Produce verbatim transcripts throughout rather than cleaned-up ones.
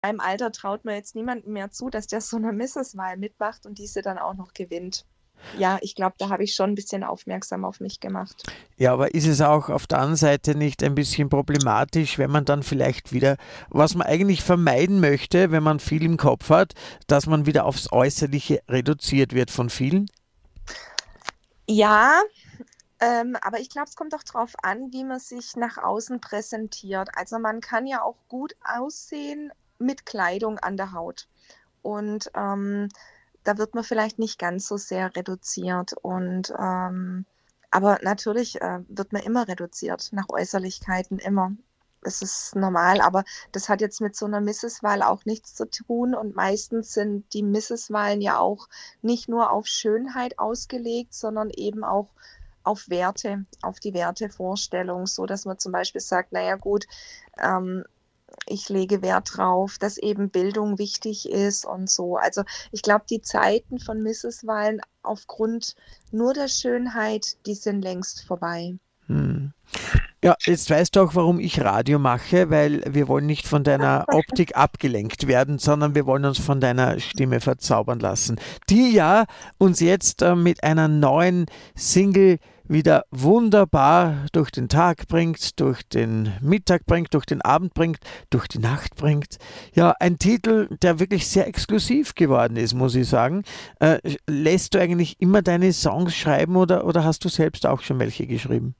meinem Alter traut man jetzt niemandem mehr zu, dass der so 'ne Misses-Wahl mitmacht und diese dann auch noch gewinnt. Ja, ich glaube, da habe ich schon 'n bisschen aufmerksam auf mich gemacht. Ja, aber ist es auch auf der anderen Seite nicht ein bisschen problematisch, wenn man dann vielleicht wieder, was man eigentlich vermeiden möchte, wenn man viel im Kopf hat, dass man wieder aufs Äußerliche reduziert wird von vielen? Ja, ähm, aber ich glaube, es kommt auch drauf an, wie man sich nach außen präsentiert. Also, man kann ja auch gut aussehen mit Kleidung an der Haut. Und, ähm, da wird man vielleicht nicht ganz so sehr reduziert und, ähm aber natürlich, äh, wird man immer reduziert nach Äußerlichkeiten, immer. Es ist normal, aber das hat jetzt mit so 'ner Misses-Wahl auch nichts zu tun und meistens sind die Misses-Wahlen ja auch nicht nur auf Schönheit ausgelegt, sondern eben auch auf Werte, auf die Wertevorstellung, so dass man zum Beispiel sagt: „Na ja gut, ähm, ich lege Wert drauf, dass eben Bildung wichtig ist“ und so. Also, ich glaube, die Zeiten von Misses-Wahlen aufgrund nur der Schönheit, die sind längst vorbei. Mhm. Ja, jetzt weißt du auch, warum ich Radio mache, weil wir wollen nicht von deiner Optik abgelenkt werden, sondern wir wollen uns von deiner Stimme verzaubern lassen, die ja uns jetzt äh, mit einer neuen Single wieder wunderbar durch den Tag bringt, durch den Mittag bringt, durch den Abend bringt, durch die Nacht bringt. Ja, ein Titel, der wirklich sehr exklusiv geworden ist, muss ich sagen. Äh, lässt du eigentlich immer deine Songs schreiben oder, oder hast du selbst auch schon welche geschrieben?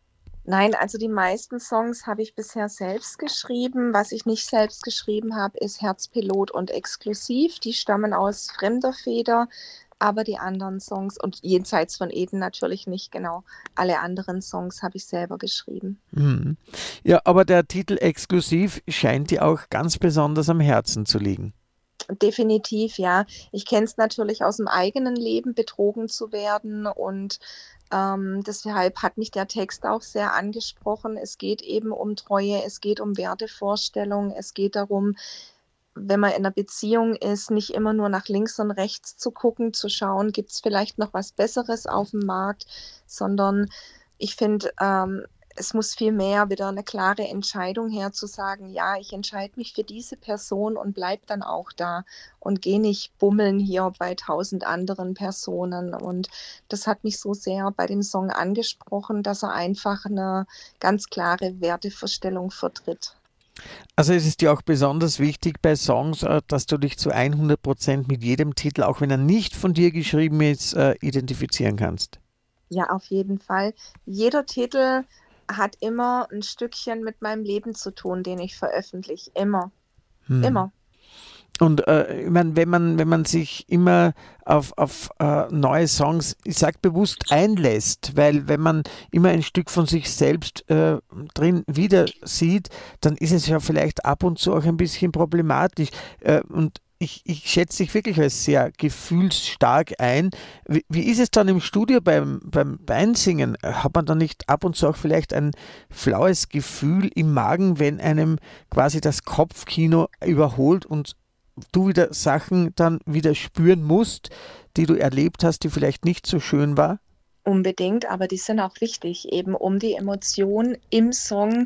Nein, also die meisten Songs habe ich bisher selbst geschrieben. Was ich nicht selbst geschrieben habe, ist Herzpilot und Exklusiv. Die stammen aus fremder Feder, aber die anderen Songs und Jenseits von Eden natürlich nicht, genau. Alle anderen Songs habe ich selber geschrieben. Mhm. Ja, aber der Titel Exklusiv scheint dir auch ganz besonders am Herzen zu liegen. Definitiv, ja. Ich kenne es natürlich aus'm eigenen Leben, betrogen zu werden und, ähm, deshalb hat mich der Text auch sehr angesprochen. Es geht eben um Treue, es geht um Wertevorstellungen, es geht darum, wenn man in 'ner Beziehung ist, nicht immer nur nach links und rechts zu gucken, zu schauen, gibt's vielleicht noch was Besseres auf'm Markt, sondern ich finde, ähm, es muss vielmehr wieder 'ne klare Entscheidung her, zu sagen: „Ja, ich entscheide mich für diese Person und bleibe dann auch da und gehe nicht bummeln hier bei tausend anderen Personen.“ Und das hat mich so sehr bei dem Song angesprochen, dass er einfach 'ne ganz klare Wertevorstellung vertritt. Also ist es dir auch besonders wichtig bei Songs, äh, dass du dich zu hundert Prozent mit jedem Titel, auch wenn er nicht von dir geschrieben ist, äh, identifizieren kannst? Ja, auf jeden Fall. Jeder Titel hat immer 'n Stückchen mit meinem Leben zu tun, den ich veröffentliche, immer. Mhm. Immer. Und, äh, ich meine, wenn man wenn man sich immer auf auf, äh, neue Songs, ich sage bewusst, einlässt, weil wenn man immer ein Stück von sich selbst, äh, drin wieder sieht, dann ist es ja vielleicht ab und zu auch ein bisschen problematisch. Äh, und ich ich schätze dich wirklich als sehr gefühlsstark ein. Wie wie ist es dann im Studio beim beim Einsingen? Hat man da nicht ab und zu auch vielleicht ein flaues Gefühl im Magen, wenn einem quasi das Kopfkino überholt und du wieder Sachen dann wieder spüren musst, die du erlebt hast, die vielleicht nicht so schön war? Unbedingt, aber die sind auch wichtig, eben um die Emotion im Song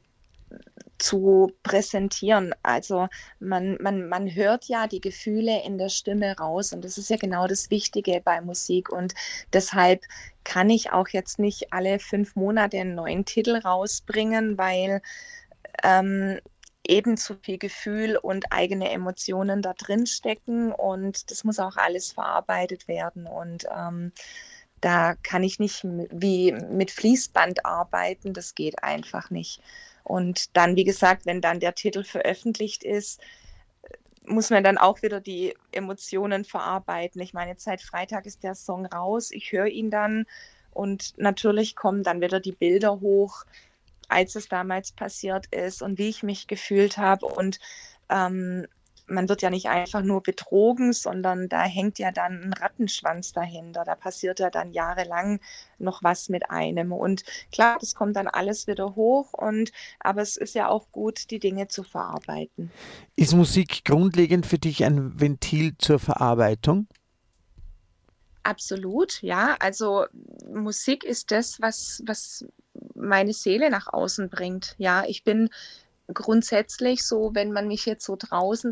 zu präsentieren. Also, man man man hört ja die Gefühle in der Stimme raus und das ist ja genau das Wichtige bei Musik und deshalb kann ich auch jetzt nicht alle fünf Monate 'n neuen Titel rausbringen, weil, ähm, eben zu viel Gefühl und eigene Emotionen da drinstecken und das muss auch alles verarbeitet werden und, ähm, da kann ich nicht m wie mit Fließband arbeiten, das geht einfach nicht. Und dann, wie gesagt, wenn dann der Titel veröffentlicht ist, muss man dann auch wieder die Emotionen verarbeiten. Ich meine, jetzt seit Freitag ist der Song raus. Ich höre ihn dann und natürlich kommen dann wieder die Bilder hoch, als es damals passiert ist und wie ich mich gefühlt habe und, ähm, man wird ja nicht einfach nur betrogen, sondern da hängt ja dann 'n Rattenschwanz dahinter. Da passiert ja dann jahrelang noch was mit einem und klar, das kommt dann alles wieder hoch und aber es ist ja auch gut, die Dinge zu verarbeiten. Ist Musik grundlegend für dich ein Ventil zur Verarbeitung? Absolut, ja. Also, Musik ist das, was was meine Seele nach außen bringt. Ja, ich bin grundsätzlich so, wenn man mich jetzt so draußen